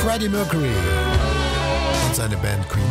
Freddie Mercury und seine Band Queen.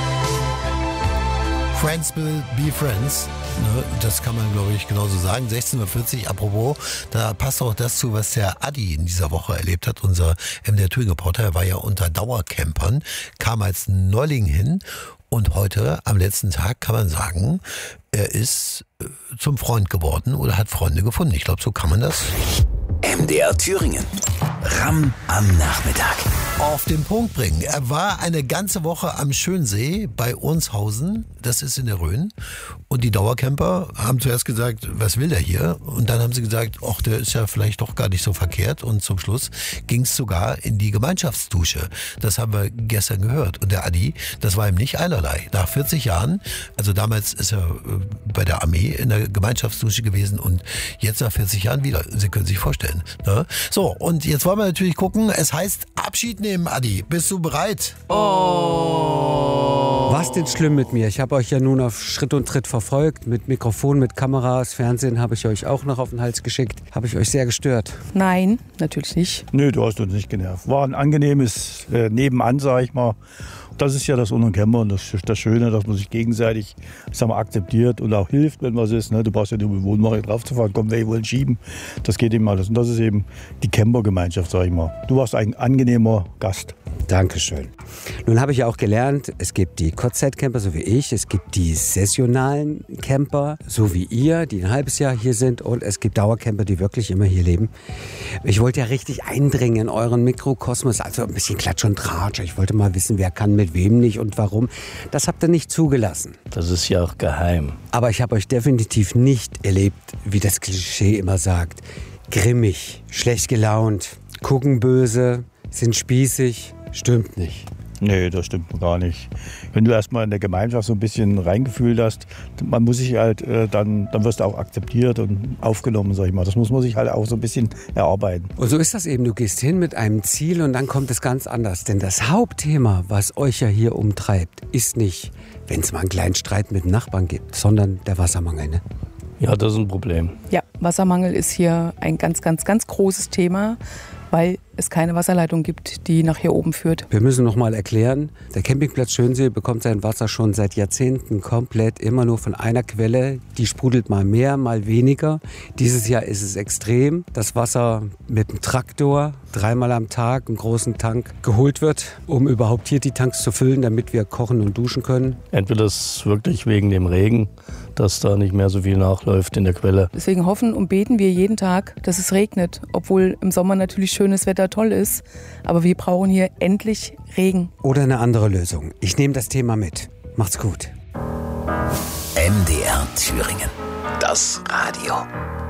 Friends will be friends. Das kann man, glaube ich, genauso sagen. 16:40 Uhr, apropos, da passt auch das zu, was der Adi in dieser Woche erlebt hat. Unser MDR Touring-Reporter, er war ja unter Dauercampern, kam als Neuling hin und heute, am letzten Tag, kann man sagen, er ist zum Freund geworden oder hat Freunde gefunden. Ich glaube, so kann man das. MDR Thüringen. Ram am Nachmittag. Auf den Punkt bringen. Er war eine ganze Woche am Schönsee bei Ornshausen, das ist in der Rhön. Und die Dauercamper haben zuerst gesagt, was will der hier? Und dann haben sie gesagt, ach, der ist ja vielleicht doch gar nicht so verkehrt. Und zum Schluss ging es sogar in die Gemeinschaftsdusche. Das haben wir gestern gehört. Und der Adi, das war ihm nicht einerlei. Nach 40 Jahren, also damals ist er bei der Armee in der Gemeinschaftsdusche gewesen und jetzt nach 40 Jahren wieder. Sie können sich vorstellen. Ne? So, und jetzt wollen wir natürlich gucken, es heißt Abschied nehmen, Adi. Bist du bereit? Oh. Was denn schlimm mit mir? Ich habe euch ja nun auf Schritt und Tritt verfolgt. Mit Mikrofon, mit Kameras, Fernsehen habe ich euch auch noch auf den Hals geschickt. Habe ich euch sehr gestört? Nein, natürlich nicht. Nö, du hast uns nicht genervt. War ein angenehmes Nebenan, sag ich mal. Das ist ja das Unter Camper und das Schöne, dass man sich gegenseitig, sag mal, akzeptiert und auch hilft, wenn was ist. Ne? Du brauchst ja nur Wohnwagen drauf zu fahren, komm, wir wollen schieben. Das geht eben alles. Und das ist eben die Campergemeinschaft, sag ich mal. Du warst ein angenehmer Gast. Dankeschön. Nun habe ich ja auch gelernt, es gibt die Kurzzeitcamper, so wie ich, es gibt die saisonalen Camper, so wie ihr, die ein halbes Jahr hier sind, und es gibt Dauercamper, die wirklich immer hier leben. Ich wollte ja richtig eindringen in euren Mikrokosmos, also ein bisschen Klatsch und Tratsch. Ich wollte mal wissen, wer kann mit wem nicht und warum. Das habt ihr nicht zugelassen. Das ist ja auch geheim. Aber ich habe euch definitiv nicht erlebt, wie das Klischee immer sagt. Grimmig, schlecht gelaunt, gucken böse, sind spießig. Stimmt nicht. Nee, das stimmt gar nicht. Wenn du erstmal in der Gemeinschaft so ein bisschen reingefühlt hast, man muss sich halt, dann wirst du auch akzeptiert und aufgenommen, sag ich mal. Das muss man sich halt auch so ein bisschen erarbeiten. Und so ist das eben. Du gehst hin mit einem Ziel und dann kommt es ganz anders. Denn das Hauptthema, was euch ja hier umtreibt, ist nicht, wenn es mal einen kleinen Streit mit dem Nachbarn gibt, sondern der Wassermangel, ne? Ja, das ist ein Problem. Ja, Wassermangel ist hier ein ganz, ganz, ganz großes Thema, weil es keine Wasserleitung gibt, die nach hier oben führt. Wir müssen noch mal erklären, der Campingplatz Schönsee bekommt sein Wasser schon seit Jahrzehnten komplett immer nur von einer Quelle. Die sprudelt mal mehr, mal weniger. Dieses Jahr ist es extrem. Das Wasser mit dem Traktor 3-mal am Tag, einen großen Tank, geholt wird, um überhaupt hier die Tanks zu füllen, damit wir kochen und duschen können. Entweder ist es wirklich wegen dem Regen, dass da nicht mehr so viel nachläuft in der Quelle. Deswegen hoffen und beten wir jeden Tag, dass es regnet, obwohl im Sommer natürlich schönes Wetter toll ist. Aber wir brauchen hier endlich Regen. Oder eine andere Lösung. Ich nehme das Thema mit. Macht's gut. MDR Thüringen. Das Radio.